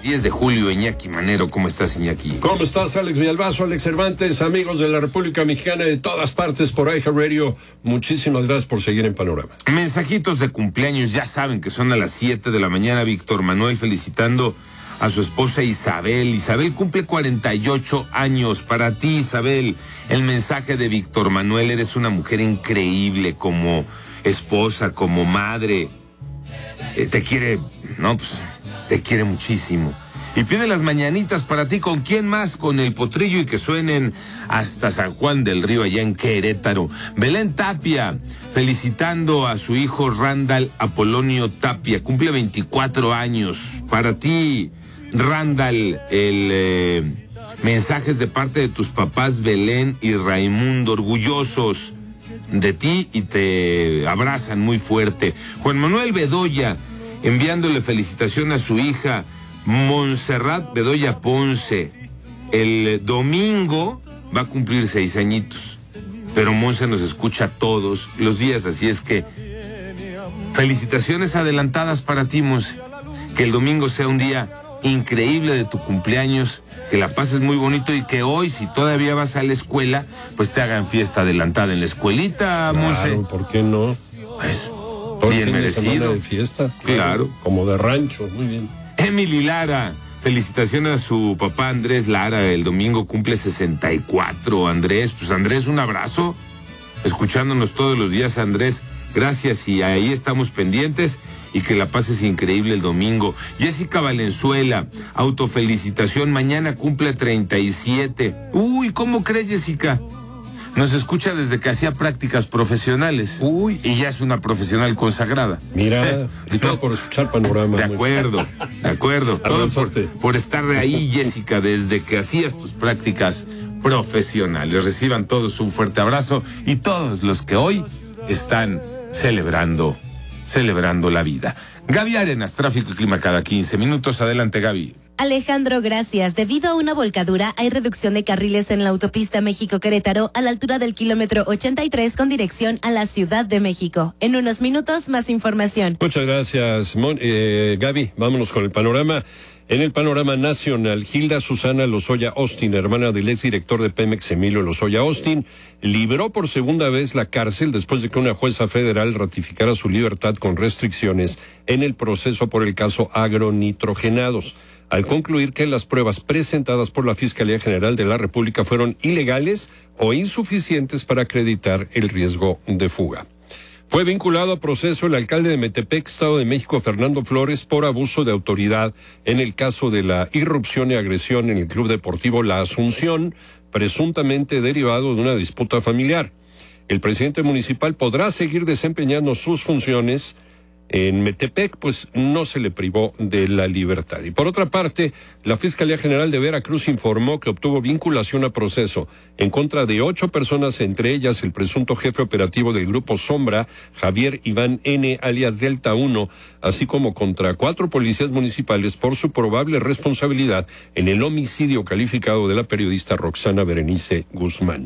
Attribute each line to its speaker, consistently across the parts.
Speaker 1: 10 de julio, Iñaki Manero. ¿Cómo estás, Iñaki?
Speaker 2: ¿Cómo estás, Alex Villalbazo, Alex Cervantes, amigos de la República Mexicana de todas partes por iHeartRadio? Muchísimas gracias por seguir en Panorama.
Speaker 1: Mensajitos de cumpleaños, ya saben que son a las 7 de la mañana. Víctor Manuel felicitando a su esposa Isabel. Isabel cumple 48 años. Para ti, Isabel, el mensaje de Víctor Manuel: eres una mujer increíble como esposa, como madre. Te quiere, no, pues, te quiere muchísimo. Y pide las mañanitas para ti. ¿Con quién más? Con el Potrillo, y que suenen hasta San Juan del Río, allá en Querétaro. Belén Tapia, felicitando a su hijo Randall Apolonio Tapia. Cumple 24 años. Para ti, Randall, mensajes de parte de tus papás Belén y Raimundo, orgullosos de ti y te abrazan muy fuerte. Juan Manuel Bedoya, enviándole felicitación a su hija Montserrat Bedoya Ponce. El domingo va a cumplir 6 añitos, pero Monse nos escucha todos los días, así es que felicitaciones adelantadas para ti, Monse. Que el domingo sea un día increíble de tu cumpleaños, que la pases muy bonito y que hoy, si todavía vas a la escuela, pues te hagan fiesta adelantada en la escuelita, Monse.
Speaker 2: Claro, ¿por qué no?
Speaker 1: Pues, bien
Speaker 2: fin
Speaker 1: merecido.
Speaker 2: De fiesta.
Speaker 1: Claro.
Speaker 2: Como de rancho, muy bien.
Speaker 1: Emily Lara, felicitaciones a su papá Andrés Lara, el domingo cumple 64, Andrés. Pues Andrés, un abrazo, escuchándonos todos los días, Andrés, gracias, y ahí estamos pendientes, y que la pases increíble el domingo. Jessica Valenzuela, autofelicitación, mañana cumple 37. Uy, ¿cómo crees, Jessica? Nos escucha desde que hacía prácticas profesionales.
Speaker 2: Uy.
Speaker 1: Y ya es una profesional consagrada.
Speaker 2: Mira, y todo por escuchar Panorama.
Speaker 1: De acuerdo, de acuerdo. Todo por estar de ahí, Jessica, desde que hacías tus prácticas profesionales. Reciban todos un fuerte abrazo, y todos los que hoy están celebrando la vida. Gaby Arenas, tráfico y clima cada 15 minutos. Adelante, Gaby.
Speaker 3: Alejandro, gracias. Debido a una volcadura, hay reducción de carriles en la autopista México-Querétaro a la altura del kilómetro 83 con dirección a la Ciudad de México. En unos minutos, más información.
Speaker 2: Muchas gracias, Gaby. Vámonos con el panorama. En el panorama nacional, Hilda Susana Lozoya Austin, hermana del exdirector de Pemex, Emilio Lozoya Austin, libró por segunda vez la cárcel después de que una jueza federal ratificara su libertad con restricciones en el proceso por el caso agronitrogenados, al concluir que las pruebas presentadas por la Fiscalía General de la República fueron ilegales o insuficientes para acreditar el riesgo de fuga. Fue vinculado a proceso el alcalde de Metepec, Estado de México, Fernando Flores, por abuso de autoridad en el caso de la irrupción y agresión en el Club Deportivo La Asunción, presuntamente derivado de una disputa familiar. El presidente municipal podrá seguir desempeñando sus funciones en Metepec, pues no se le privó de la libertad. Y por otra parte, la Fiscalía General de Veracruz informó que obtuvo vinculación a proceso en contra de 8 personas, entre ellas el presunto jefe operativo del Grupo Sombra, Javier Iván N., alias Delta 1, así como contra 4 policías municipales por su probable responsabilidad en el homicidio calificado de la periodista Roxana Berenice Guzmán.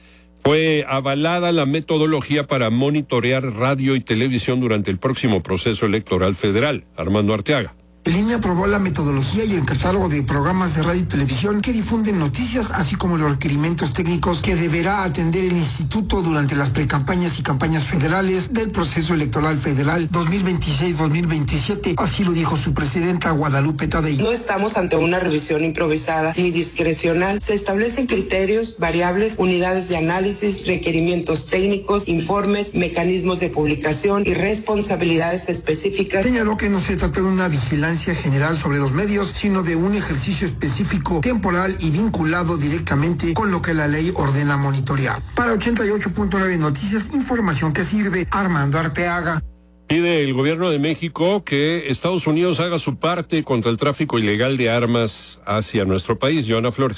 Speaker 2: Fue avalada la metodología para monitorear radio y televisión durante el próximo proceso electoral federal. Armando Arteaga.
Speaker 4: El INE aprobó la metodología y el catálogo de programas de radio y televisión que difunden noticias, así como los requerimientos técnicos que deberá atender el instituto durante las precampañas y campañas federales del proceso electoral federal 2026-2027. Así lo dijo su presidenta Guadalupe Tadei.
Speaker 5: No estamos ante una revisión improvisada ni discrecional. Se establecen criterios, variables, unidades de análisis, requerimientos técnicos, informes, mecanismos de publicación y responsabilidades específicas.
Speaker 4: Señaló que no se trata de una vigilancia general sobre los medios, sino de un ejercicio específico, temporal y vinculado directamente con lo que la ley ordena monitorear. Para 88.9 Noticias, información que sirve. Armando Arteaga.
Speaker 2: Pide el gobierno de México que Estados Unidos haga su parte contra el tráfico ilegal de armas hacia nuestro país. Joana Flores.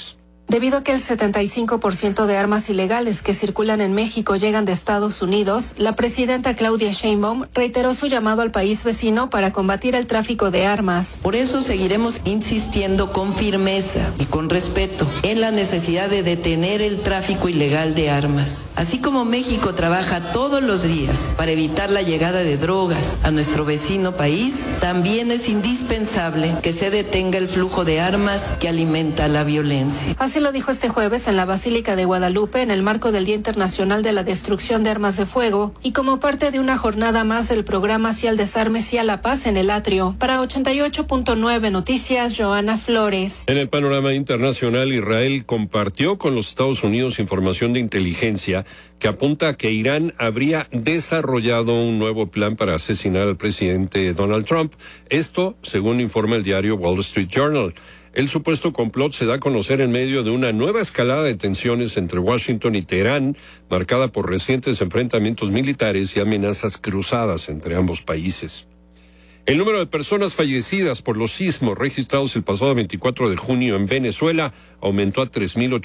Speaker 6: Debido a que el 75% de armas ilegales que circulan en México llegan de Estados Unidos, la presidenta Claudia Sheinbaum reiteró su llamado al país vecino para combatir el tráfico de armas.
Speaker 7: Por eso seguiremos insistiendo con firmeza y con respeto en la necesidad de detener el tráfico ilegal de armas. Así como México trabaja todos los días para evitar la llegada de drogas a nuestro vecino país, también es indispensable que se detenga el flujo de armas que alimenta la violencia.
Speaker 6: Así lo dijo este jueves en la Basílica de Guadalupe en el marco del Día Internacional de la Destrucción de Armas de Fuego y como parte de una jornada más del programa Sí al Desarme, Sí a la Paz en el atrio. Para 88.9 Noticias, Joana Flores.
Speaker 2: En el panorama internacional, Israel compartió con los Estados Unidos información de inteligencia que apunta a que Irán habría desarrollado un nuevo plan para asesinar al presidente Donald Trump. Esto, según informa el diario Wall Street Journal. El supuesto complot se da a conocer en medio de una nueva escalada de tensiones entre Washington y Teherán, marcada por recientes enfrentamientos militares y amenazas cruzadas entre ambos países. El número de personas fallecidas por los sismos registrados el pasado 24 de junio en Venezuela aumentó a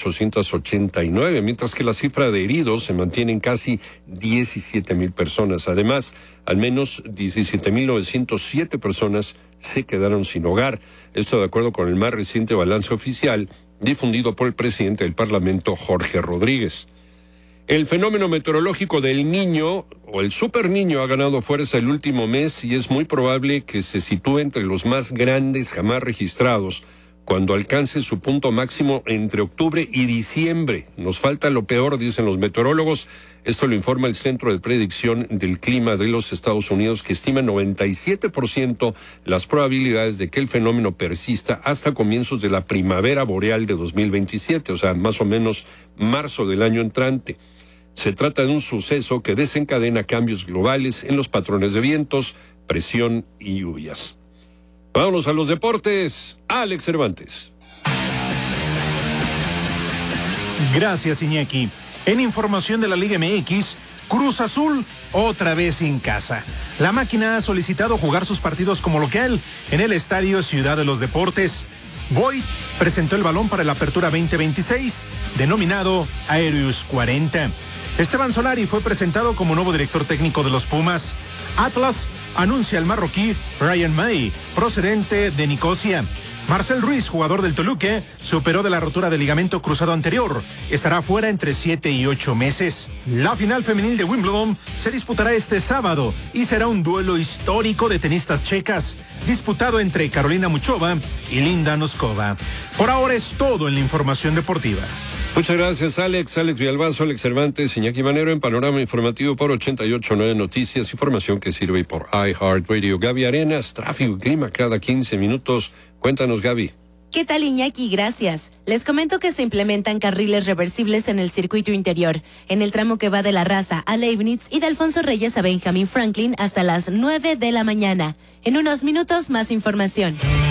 Speaker 2: 3.889, mientras que la cifra de heridos se mantiene en casi 17.000 personas. Además, al menos 17.907 personas se quedaron sin hogar. Esto de acuerdo con el más reciente balance oficial difundido por el presidente del Parlamento, Jorge Rodríguez. El fenómeno meteorológico del Niño o el Super Niño ha ganado fuerza el último mes y es muy probable que se sitúe entre los más grandes jamás registrados cuando alcance su punto máximo entre octubre y diciembre. Nos falta lo peor, dicen los meteorólogos. Esto lo informa el Centro de Predicción del Clima de los Estados Unidos, que estima 97% las probabilidades de que el fenómeno persista hasta comienzos de la primavera boreal de 2027, o sea, más o menos marzo del año entrante. Se trata de un suceso que desencadena cambios globales en los patrones de vientos, presión y lluvias. Vámonos a los deportes. Alex Cervantes.
Speaker 8: Gracias, Iñaki. En información de la Liga MX, Cruz Azul otra vez en casa. La máquina ha solicitado jugar sus partidos como local en el Estadio Ciudad de los Deportes. Boyd presentó el balón para la Apertura 2026, denominado Aereus 40. Esteban Solari fue presentado como nuevo director técnico de los Pumas. Atlas anuncia al marroquí Ryan May, procedente de Nicosia. Marcel Ruiz, jugador del Toluca, se operó de la rotura del ligamento cruzado anterior. Estará fuera entre 7 y 8 meses. La final femenil de Wimbledon se disputará este sábado y será un duelo histórico de tenistas checas, disputado entre Carolina Muchova y Linda Noskova. Por ahora es todo en la información deportiva.
Speaker 2: Muchas gracias, Alex. Alex Villalbazo, Alex Cervantes, Iñaki Manero en Panorama Informativo por 88.9 Noticias, información que sirve por iHeartRadio. Gaby Arenas, tráfico y clima cada 15 minutos. Cuéntanos, Gaby.
Speaker 3: ¿Qué tal, Iñaki? Gracias. Les comento que se implementan carriles reversibles en el circuito interior, en el tramo que va de La Raza a Leibniz y de Alfonso Reyes a Benjamin Franklin hasta las 9 de la mañana. En unos minutos, más información.